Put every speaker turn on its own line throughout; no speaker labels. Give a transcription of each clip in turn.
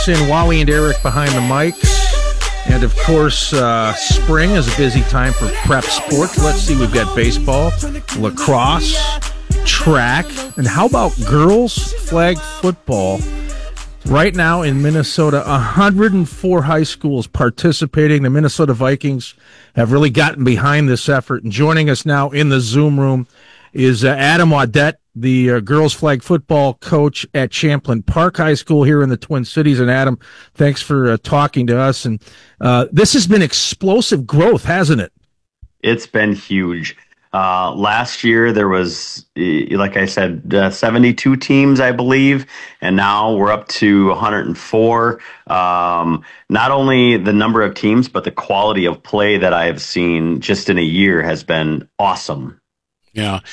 In Wally and Eric behind the mics. And of course, spring is a busy time for prep sports. Let's see, we've got baseball, lacrosse, track, and how about girls flag football? Right now in Minnesota, 104 high schools participating. The Minnesota Vikings have really gotten behind this effort. And joining us now in the Zoom room is Adam Audette, the girls flag football coach at Champlain Park High School here in the Twin Cities. And Adam, thanks for talking to us. And this has been explosive growth, hasn't it?
It's been huge. Last year there was, like I said, 72 teams, I believe, and now we're up to 104. Not only the number of teams, but the quality of play that I have seen just in a year has been awesome.
Yeah.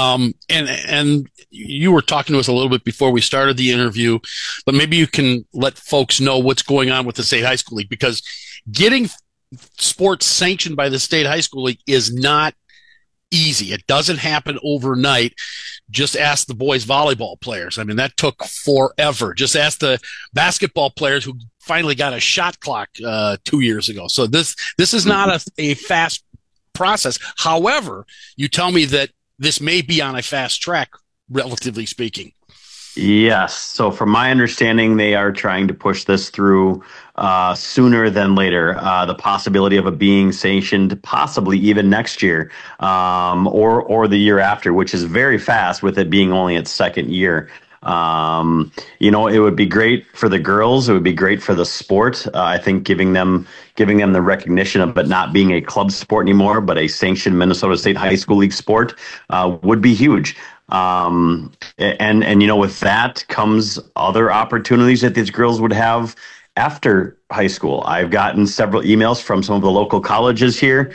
And you were talking to us a little bit before we started the interview, but maybe you can let folks know what's going on with the State High School League, because getting sports sanctioned by the State High School League is not easy. It doesn't happen overnight. Just ask the boys volleyball players. I mean, that took forever. Just ask the basketball players who finally got a shot clock 2 years ago. So this is not a fast process. However, you tell me that this may be on a fast track, relatively speaking.
Yes. So from my understanding, they are trying to push this through sooner than later. The possibility of it being sanctioned possibly even next year or the year after, which is very fast with it being only its second year. It would be great for the girls. It would be great for the sport. I think giving them the recognition of it not being a club sport anymore, but a sanctioned Minnesota State High School League sport would be huge. And with that comes other opportunities that these girls would have after high school. I've gotten several emails from some of the local colleges here,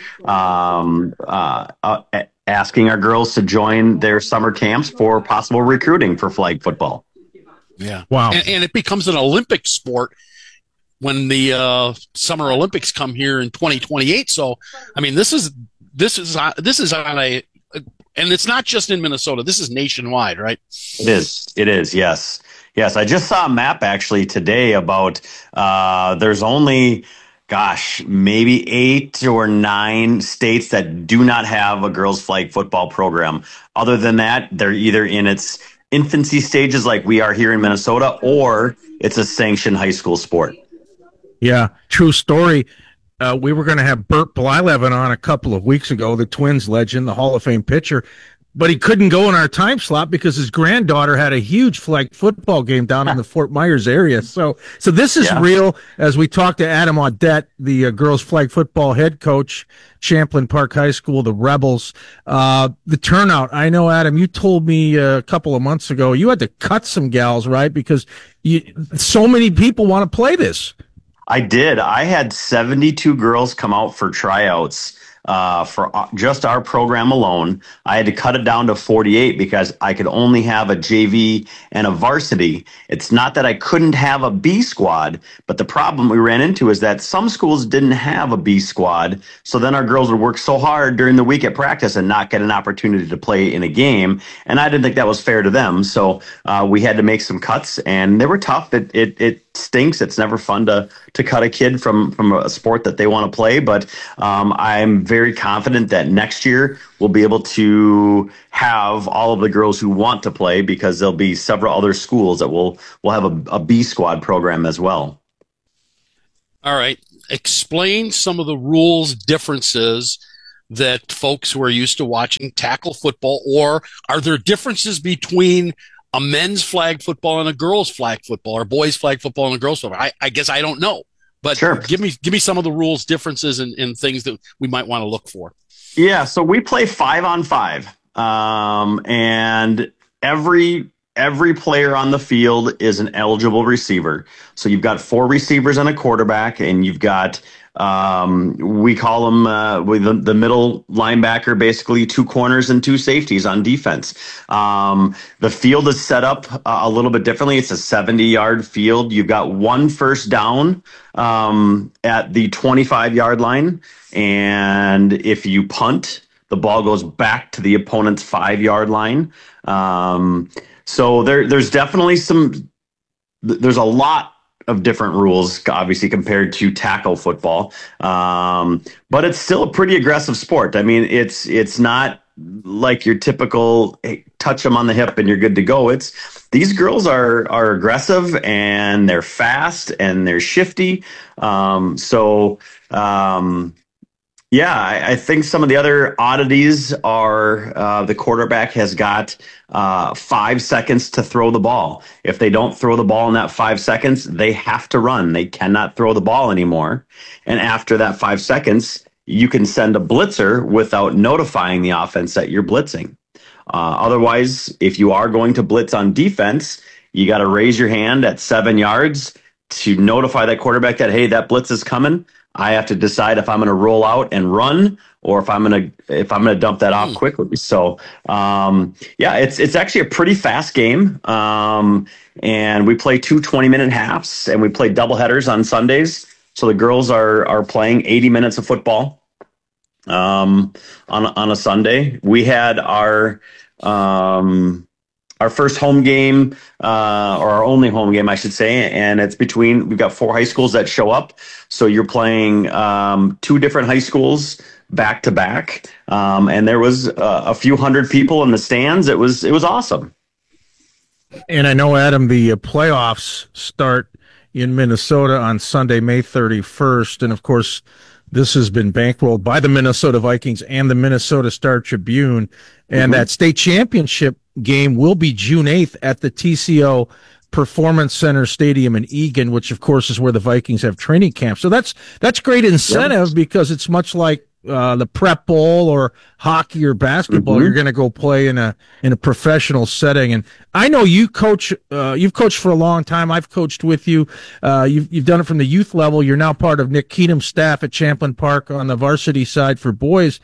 asking our girls to join their summer camps for possible recruiting for flag football.
Yeah.
Wow.
And it becomes an Olympic sport when the Summer Olympics come here in 2028. So, I mean, this is on a, and it's not just in Minnesota. This is nationwide, right?
It is. Yes. Yes. I just saw a map actually today about, there's only, maybe 8 or 9 states that do not have a girls flag football program. Other than that, they're either in its infancy stages like we are here in Minnesota, or it's a sanctioned high school sport.
Yeah, true story. We were going to have Bert Blyleven on a couple of weeks ago, the Twins legend, the Hall of Fame pitcher, but he couldn't go in our time slot because his granddaughter had a huge flag football game down in the Fort Myers area. So this is real. As we talk to Adam Audette, the girls flag football head coach, Champlain Park High School, the Rebels. The turnout, I know, Adam, you told me a couple of months ago you had to cut some gals, right? Because so many people want to play this.
I did. I had 72 girls come out for tryouts for just our program alone. I had to cut it down to 48 because I could only have a JV and a varsity. It's not that I couldn't have a B squad, but the problem we ran into is that some schools didn't have a B squad. So then our girls would work so hard during the week at practice and not get an opportunity to play in a game. And I didn't think that was fair to them. So we had to make some cuts, and they were tough. It stinks. It's never fun to cut a kid from a sport that they want to play. But I'm very confident that next year we'll be able to have all of the girls who want to play, because there'll be several other schools that will have a B squad program as well.
All right. Explain some of the rules differences that folks who are used to watching tackle football, or are there differences between a men's flag football and a girls flag football, or boys flag football and a girls football? I guess I don't know, but
sure.
Give me some of the rules differences and things that we might want to look for.
Yeah. So we play 5-on-5, and every player on the field is an eligible receiver. So you've got 4 receivers and a quarterback, and you've got we call them with the middle linebacker, basically 2 corners and 2 safeties on defense. The field is set up a little bit differently. It's a 70-yard field. You've got 1 first down at the 25-yard line, and if you punt, the ball goes back to the opponent's 5-yard line. So there's definitely there's a lot of different rules, obviously compared to tackle football. But it's still a pretty aggressive sport. I mean, it's not like your typical, hey, touch them on the hip and you're good to go. These girls are aggressive and they're fast and they're shifty. Yeah, I think some of the other oddities are the quarterback has got 5 seconds to throw the ball. If they don't throw the ball in that 5 seconds, they have to run. They cannot throw the ball anymore. And after that 5 seconds, you can send a blitzer without notifying the offense that you're blitzing. Otherwise, if you are going to blitz on defense, you got to raise your hand at 7 yards to notify that quarterback that, hey, that blitz is coming. I have to decide if I'm going to roll out and run or if I'm going to dump that off quickly. So, yeah, it's actually a pretty fast game. And we play 2 20-minute halves and we play doubleheaders on Sundays. So the girls are playing 80 minutes of football on a Sunday. We had our first home game, or our only home game, I should say, and it's we've got 4 high schools that show up. So you're playing 2 different high schools back to back, and there was a few hundred people in the stands. It was awesome.
And I know, Adam, the playoffs start in Minnesota on Sunday, May 31st, and of course, this has been bankrolled by the Minnesota Vikings and the Minnesota Star Tribune, and that state championship game will be June 8th at the TCO Performance Center Stadium in Eagan, which of course is where the Vikings have training camp. So that's great incentive because it's much like the prep bowl or hockey or basketball. You're going to go play in a professional setting. And I know you coach, you've coached for a long time. I've coached with you. You've done it from the youth level. You're now part of Nick Keenum's staff at Champlin Park on the varsity side for boys.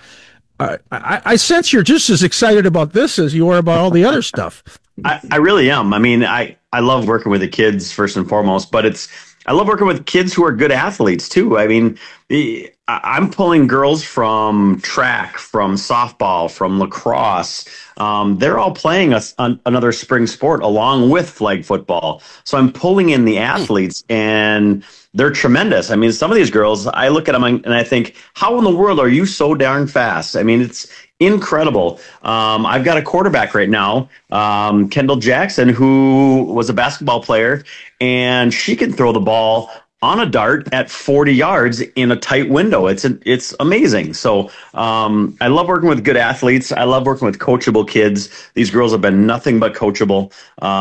I sense you're just as excited about this as you are about all the other stuff.
I really am. I mean, I love working with the kids first and foremost, but I love working with kids who are good athletes too. I mean, I'm pulling girls from track, from softball, from lacrosse. They're all playing another spring sport along with flag football. So I'm pulling in the athletes, and they're tremendous. I mean, some of these girls, I look at them and I think, how in the world are you so darn fast? I mean, it's incredible. I've got a quarterback right now, Kendall Jackson, who was a basketball player, and she can throw the ball on a dart at 40 yards in a tight window. It's amazing. So I love working with good athletes. I love working with coachable kids. These girls have been nothing but coachable,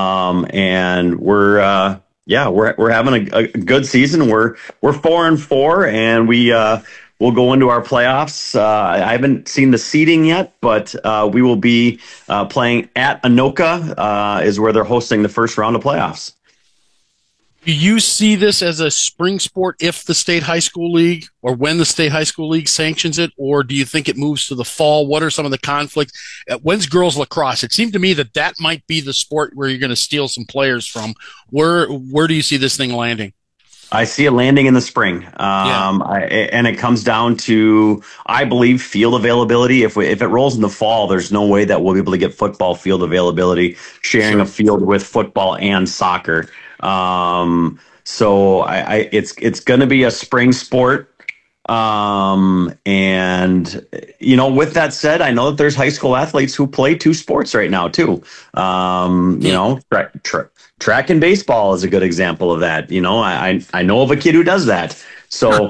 and we're having a good season. We're 4-4, and we'll go into our playoffs. I haven't seen the seeding yet, but we will be playing at Anoka, is where they're hosting the first round of playoffs.
Do you see this as a spring sport if the State High School League or when the State High School League sanctions it, or do you think it moves to the fall? What are some of the conflicts? When's girls lacrosse? It seemed to me that might be the sport where you're going to steal some players from. Where do you see this thing landing?
I see it landing in the spring. And it comes down to, I believe, field availability. If it rolls in the fall, there's no way that we'll be able to get football field availability, sharing a field with football and soccer. So it's going to be a spring sport. And with that said, I know that there's high school athletes who play 2 sports right now too. Track and baseball is a good example of that. I know of a kid who does that. So,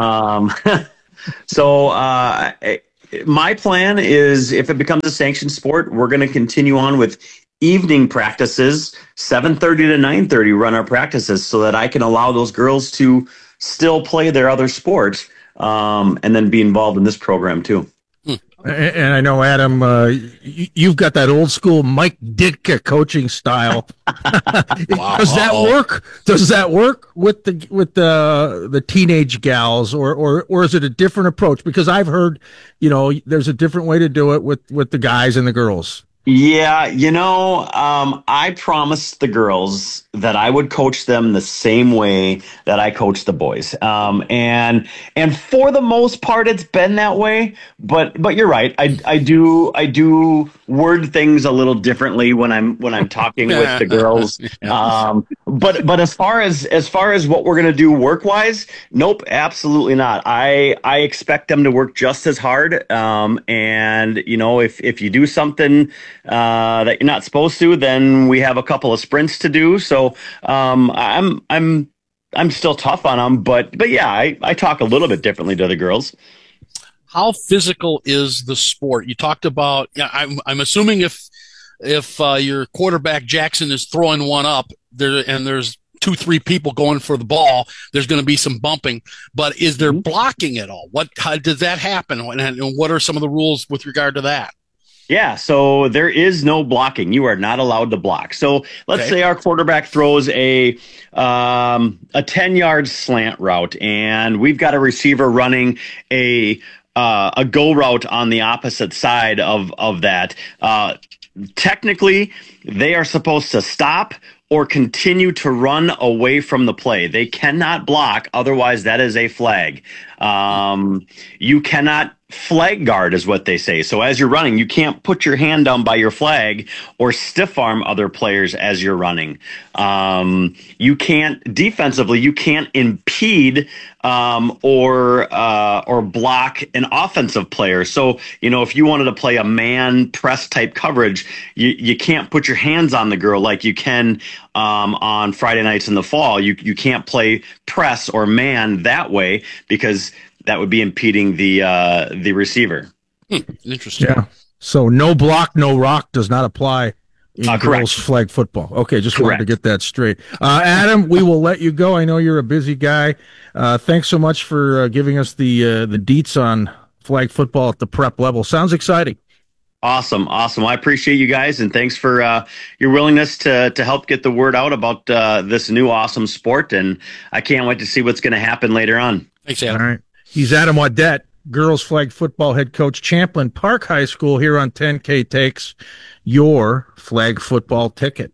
my plan is, if it becomes a sanctioned sport, we're going to continue on with evening practices, 7:30 to 9:30, run our practices so that I can allow those girls to still play their other sports, and then be involved in this program too.
And I know, Adam, you've got that old school Mike Ditka coaching style. Wow. Does that work? Does that work with the teenage gals, or is it a different approach? Because I've heard, there's a different way to do it with the guys and the girls.
Yeah, I promised the girls that I would coach them the same way that I coach the boys. And for the most part, it's been that way. But you're right. I do word things a little differently when I'm talking with the girls. But as far as what we're gonna do work wise, nope, absolutely not. I expect them to work just as hard. And if you do something that you're not supposed to, then we have a couple of sprints to do. So I'm still tough on them, but yeah, I talk a little bit differently to the girls.
How physical is the sport? You talked about, I'm assuming if your quarterback Jackson is throwing one up there and there's 2-3 people going for the ball, there's going to be some bumping, but is there blocking at all? How does that happen? And what are some of the rules with regard to that?
Yeah, so there is no blocking. You are not allowed to block. So let's say our quarterback throws a 10-yard slant route, and we've got a receiver running a go route on the opposite side of that. Technically, they are supposed to stop or continue to run away from the play. They cannot block, otherwise that is a flag. You cannot flag guard is what they say. So as you're running, you can't put your hand down by your flag or stiff arm other players as you're running. You can't defensively, you can't impede or block an offensive player. So, if you wanted to play a man press type coverage, you can't put your hands on the girl like you can on Friday nights in the fall. You can't play press or man that way because that would be impeding the receiver.
Interesting.
Yeah. So no block, no rock does not apply in girls flag football. Okay, just wanted to get that straight. Adam, we will let you go. I know you're a busy guy. Thanks so much for giving us the deets on flag football at the prep level. Sounds exciting.
Awesome. I appreciate you guys, and thanks for your willingness to help get the word out about this new awesome sport, and I can't wait to see what's going to happen later on.
Thanks, Adam.
All right. He's Adam Audette, girls flag football head coach, Champlin Park High School, here on 10K Takes, your flag football ticket.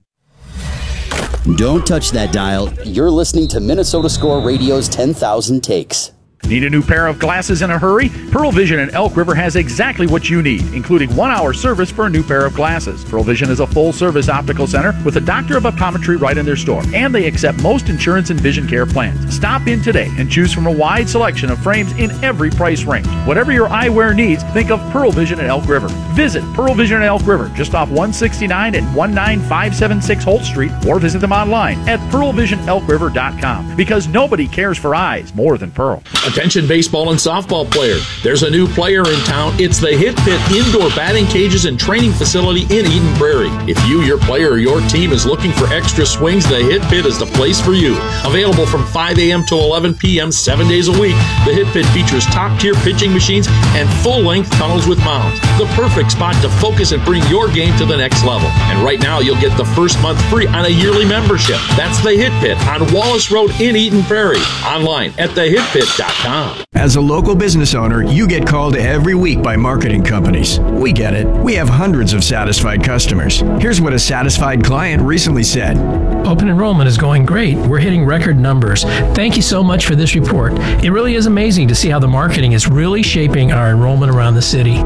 Don't touch that dial. You're listening to Minnesota Score Radio's 10,000 Takes.
Need a new pair of glasses in a hurry? Pearl Vision in Elk River has exactly what you need, including 1-hour service for a new pair of glasses. Pearl Vision is a full-service optical center with a doctor of optometry right in their store, and they accept most insurance and vision care plans. Stop in today and choose from a wide selection of frames in every price range. Whatever your eyewear needs, think of Pearl Vision in Elk River. Visit Pearl Vision in Elk River, just off 169 and 19576 Holt Street, or visit them online at pearlvisionelkriver.com, because nobody cares for eyes more than Pearl.
Attention baseball and softball players. There's a new player in town. It's the Hit Pit Indoor Batting Cages and Training Facility in Eden Prairie. If you, your player, or your team is looking for extra swings, the Hit Pit is the place for you. Available from 5 a.m. to 11 p.m. 7 days a week, the Hit Pit features top-tier pitching machines and full-length tunnels with mounds. The perfect spot to focus and bring your game to the next level. And right now, you'll get the first month free on a yearly membership. That's the Hit Pit on Wallace Road in Eden Prairie. Online at thehitpit.com.
As a local business owner, you get called every week by marketing companies. We get it. We have hundreds of satisfied customers. Here's what a satisfied client recently said.
Open enrollment is going great. We're hitting record numbers. Thank you so much for this report. It really is amazing to see how the marketing is really shaping our enrollment around the city.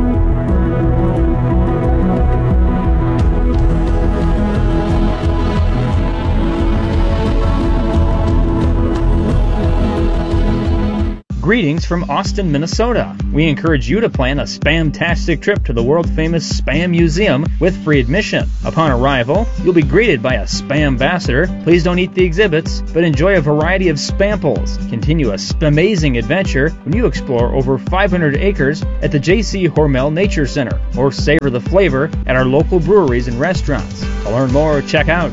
Greetings from Austin, Minnesota. We encourage you to plan a spam-tastic trip to the world-famous Spam Museum with free admission. Upon arrival, you'll be greeted by a Spam ambassador. Please don't eat the exhibits, but enjoy a variety of spamples. Continue a spamazing adventure when you explore over 500 acres at the J.C. Hormel Nature Center, or savor the flavor at our local breweries and restaurants. To learn more, check out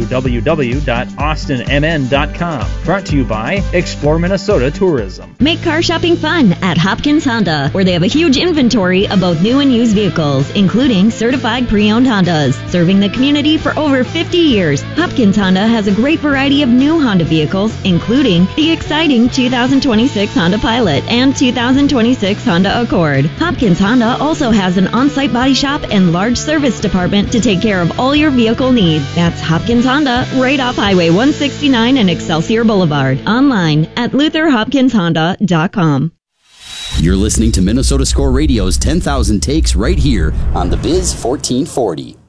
www.austinmn.com. Brought to you by Explore Minnesota Tourism.
Make car shopping fun at Hopkins Honda, where they have a huge inventory of both new and used vehicles, including certified pre-owned Hondas. Serving the community for over 50 years, Hopkins Honda has a great variety of new Honda vehicles, including the exciting 2026 Honda Pilot and 2026 Honda Accord. Hopkins Honda also has an on-site body shop and large service department to take care of all your vehicle needs. That's Hopkins Honda, right off Highway 169 and Excelsior Boulevard. Online at LutherHopkinsHonda.com.
You're listening to Minnesota Score Radio's 10,000 Takes right here on the Biz 1440.